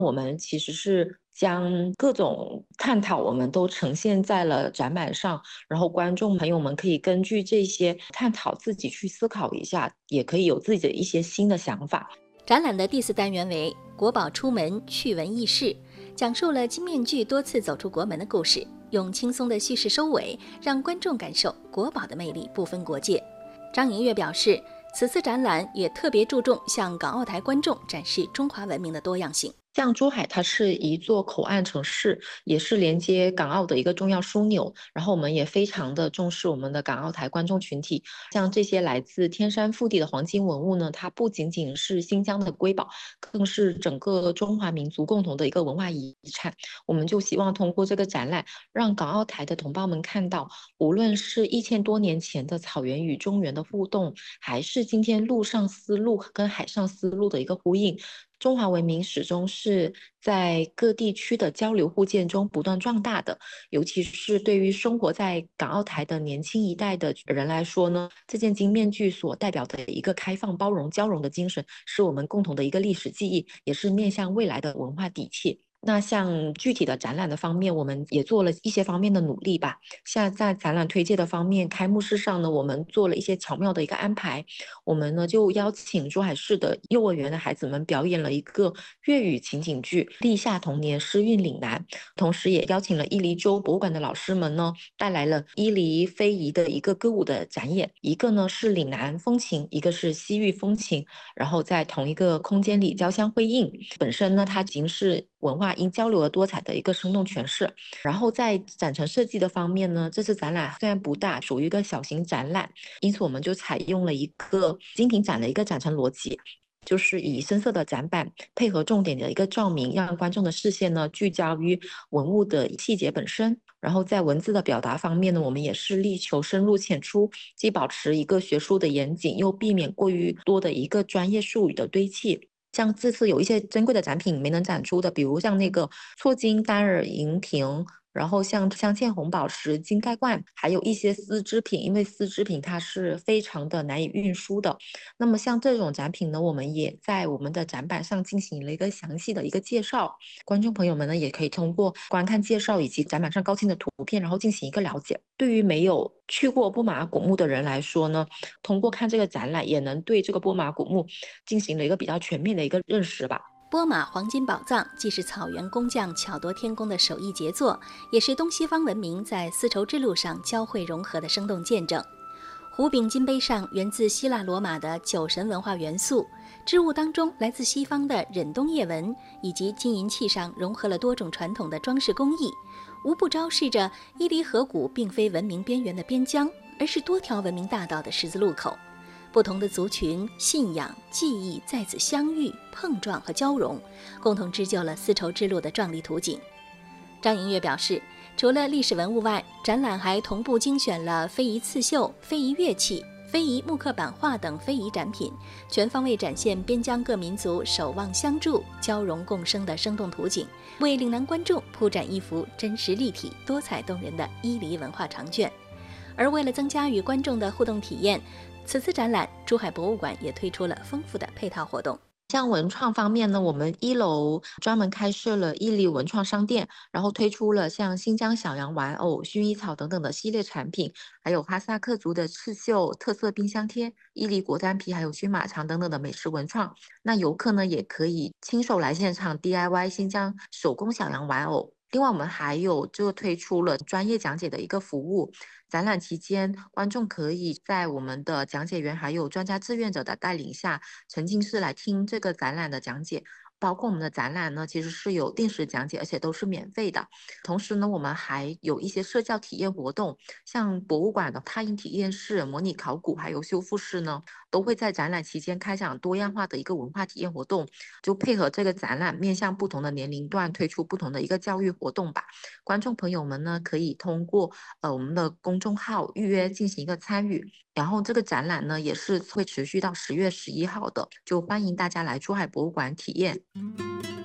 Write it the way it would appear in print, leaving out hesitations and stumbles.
我们其实是将各种探讨我们都呈现在了展板上，然后观众朋友们可以根据这些探讨自己去思考一下，也可以有自己的一些新的想法。 展览的第4单元为国宝出门趣闻轶事，讲述了金面具多次走出国门的故事，用轻松的叙事收尾，让观众感受国宝的魅力不分国界。张莹月表示，此次展览也特别注重向港澳台观众展示中华文明的多样性。 像珠海，它是一座口岸城市，也是连接港澳的一个重要枢纽。然后我们也非常的重视我们的港澳台观众群体。像这些来自天山腹地的黄金文物呢，它不仅仅是新疆的瑰宝，更是整个中华民族共同的一个文化遗产。我们就希望通过这个展览，让港澳台的同胞们看到，无论是1000多年前的草原与中原的互动，还是今天陆上丝路跟海上丝路的一个呼应。中华文明始终是在各地区的交流互鉴中不断壮大的，尤其是对于生活在港澳台的年轻一代的人来说呢，这件金面具所代表的一个开放、包容、交融的精神，是我们共同的一个历史记忆，也是面向未来的文化底气。那像具体的展览的方面，我们也做了一些方面的努力吧。像在展览推介的方面，开幕式上呢，我们做了一些巧妙的一个安排。我们呢就邀请珠海市的幼儿园的孩子们表演了一个粤语情景剧《立夏童年诗韵岭南》，同时也邀请了伊犁州博物馆的老师们呢带来了伊犁非遗的一个歌舞的展演，一个呢是岭南风情，一个是西域风情，然后在同一个空间里交相辉映。本身呢，它已经是文化因交流而多彩的一个生动诠释。然后在展陈设计的方面呢，这次展览虽然不大，属于一个小型展览，因此我们就采用了一个精品展的一个展陈逻辑。就是以深色的展板配合重点的一个照明，让观众的视线呢聚焦于文物的细节本身。然后在文字的表达方面呢，我们也是力求深入浅出，既保持一个学术的严谨，又避免过于多的一个专业术语的堆砌。像这次有一些珍贵的展品没能展出的，比如像那个错金单耳银瓶，然后像镶嵌红宝石金盖罐，还有一些丝织品，因为丝织品它是非常的难以运输的。那么像这种展品呢，我们也在我们的展板上进行了一个详细的一个介绍，观众朋友们呢也可以通过观看介绍以及展板上高清的图片，然后进行一个了解。对于没有去过波马古墓的人来说呢，通过看这个展览，也能对这个波马古墓进行了一个比较全面的一个认识吧。 波马黄金宝藏既是草原工匠巧夺天工的手艺杰作，也是东西方文明在丝绸之路上交汇融合的生动见证。壶柄金杯上源自希腊罗马的酒神文化元素，织物当中来自西方的忍冬叶纹，以及金银器上融合了多种传统的装饰工艺，无不昭示着伊犁河谷并非文明边缘的边疆，而是多条文明大道的十字路口。不同的族群、信仰、记忆在此相遇、碰撞和交融，共同织就了丝绸之路的壮丽图景。张莹月表示，除了历史文物外，展览还同步精选了非遗刺绣、非遗乐器、非遗木刻版画等非遗展品，全方位展现边疆各民族守望相助、交融共生的生动图景，为岭南观众铺展一幅真实立体、多彩动人的伊犁文化长卷。而为了增加与观众的互动体验，此次展览，珠海博物馆也推出了丰富的配套活动。 像文创方面呢，我们1楼专门开设了伊犁文创商店，然后推出了像新疆小羊玩偶、薰衣草等等的系列产品，还有哈萨克族的刺绣、特色冰箱贴、伊犁果丹皮，还有熏马肠等等的美食文创。那游客呢，也可以亲手来现场 DIY 新疆手工小羊玩偶。另外，我们还有推出了专业讲解的一个服务。展览期间，观众可以在我们的讲解员还有专家志愿者的带领下，沉浸式来听这个展览的讲解。包括我们的展览呢，其实是有定时讲解，而且都是免费的。同时呢，我们还有一些社交体验活动，像博物馆的踏印体验室、模拟考古还有修复室呢，都会在展览期间开展多样化的一个文化体验活动，就配合这个展览，面向不同的年龄段推出不同的一个教育活动吧。观众朋友们呢，可以通过我们的公众号预约进行一个参与。然后这个展览呢，也是会持续到10月11号的，就欢迎大家来珠海博物馆体验。